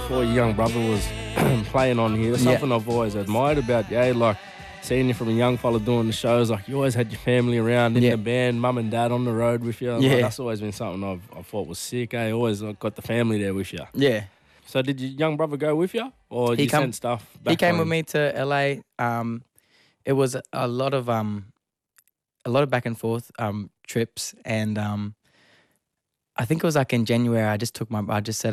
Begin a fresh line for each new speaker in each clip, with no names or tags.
before your young brother was playing on here. Something I've always admired about you, like seeing you from a young fella doing the shows, like you always had your family around in the band, mum and dad on the road with you. Like, that's always been something I thought was sick, eh? Always got the family there with you.
Yeah.
So did your young brother go with you, or did you send stuff back
He came
home?
with me to LA. It was a lot of back and forth trips, and I think it was like in January. I just said,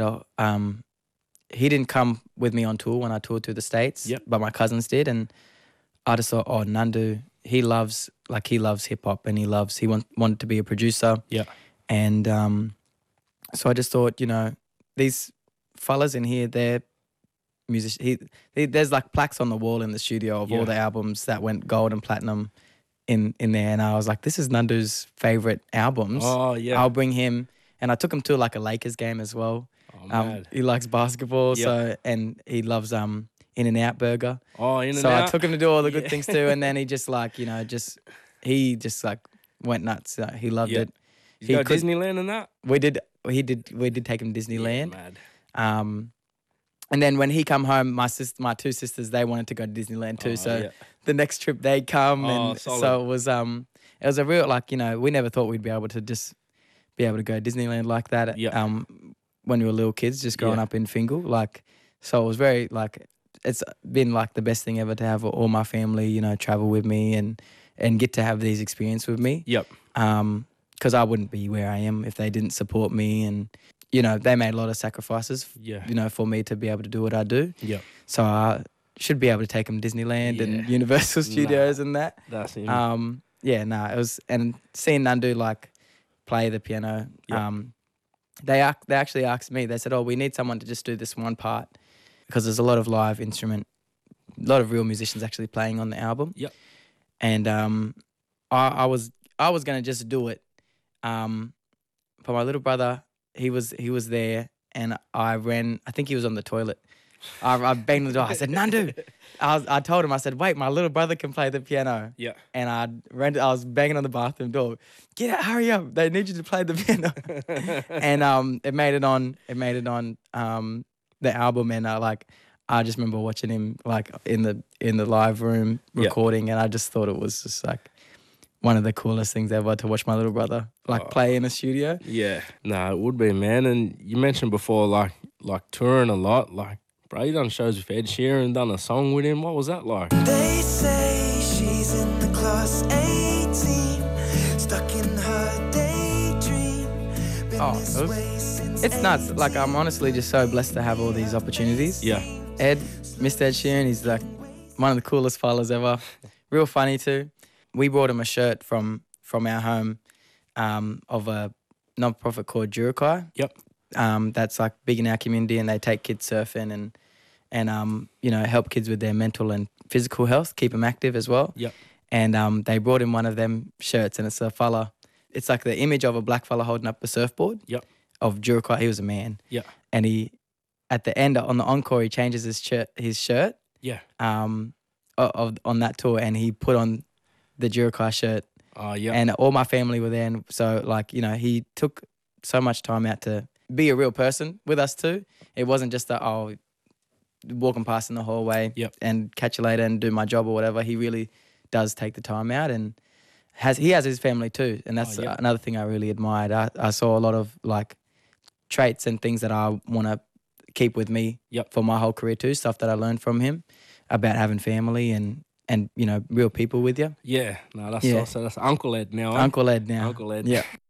he didn't come with me on tour when I toured through the States, but my cousins did, and I just thought, Nandu, he loves hip hop, and he wanted to be a producer. Yeah. And so I just thought, these fellas in here, they're musicians. There's like plaques on the wall in the studio of all the albums that went gold and platinum in there, and I was like, this is Nandu's favorite albums. Oh yeah. I'll bring him, and I took him to like a Lakers game as well. Oh, he likes basketball, and he loves In-N-Out Burger. Oh, In-N-Out. So I took him to do all the good things too, and then he just like, he just like went nuts. He loved it.
He go Disneyland and that?
We did take him to Disneyland. Yeah, mad. And then when he come home, my two sisters, they wanted to go to Disneyland too. The next trip they come, and solid. So it was a real, like, we never thought we'd be able to go to Disneyland like that. When we were little kids, just growing up in Fingal, like, so it was very like, it's been like the best thing ever to have all my family, travel with me and get to have these experiences with me. Yep. Because I wouldn't be where I am if they didn't support me, and they made a lot of sacrifices. For me to be able to do what I do. Yeah. So I should be able to take them to Disneyland and Universal Studios and that. That's him. It was, and seeing Nandu like play the piano. Yep. They actually asked me. They said, "Oh, we need someone to just do this one part," because there's a lot of live instrument, a lot of real musicians actually playing on the album. Yep. And I was gonna just do it. For my little brother, he was there, and I think he was on the toilet. I banged the door. I said, "Nandu." I told him, I said, "Wait, my little brother can play the piano." Yeah. And I was banging on the bathroom door. "Get out, hurry up. They need you to play the piano." And it made it on the album, and I just remember watching him like in the live room recording, and I just thought it was just like one of the coolest things ever to watch my little brother play in a studio. Yeah.
No, it would be, man. And you mentioned before like touring a lot, like, bro, you done shows with Ed Sheeran, done a song with him. What was that like?
They say she's in the class 18, stuck in her daydream.
It's nuts. Like, I'm honestly just so blessed to have all these opportunities. Yeah. Mr. Ed Sheeran, he's like one of the coolest fellas ever. Real funny too. We brought him a shirt from our home of a non-profit called Jurukai. Yep. That's like big in our community, and they take kids surfing and help kids with their mental and physical health, keep them active as well. Yep. And they brought him one of them shirts, and it's a fella. It's like the image of a black fella holding up a surfboard. Yep. Of Jurukai. He was a man. Yeah. And he, at the end on the encore, he changes his shirt. Yeah. On that tour, and he put on the Jurukai shirt. Oh yeah. And all my family were there, and so he took so much time out to be a real person with us too. It wasn't just walking past in the hallway and catch you later and do my job or whatever. He really does take the time out, and he has his family too, and that's another thing I really admired. I saw a lot of like traits and things that I want to keep with me for my whole career too, stuff that I learned from him about having family and real people with you.
Yeah, no, that's awesome. That's Uncle Ed now.
Uncle Ed now.
Uncle Ed.
Yeah.